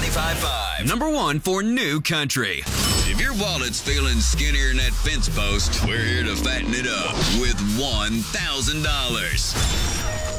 95.5, number one for new country. If your wallet's feeling skinnier than that fence post, we're here to fatten it up with $1,000.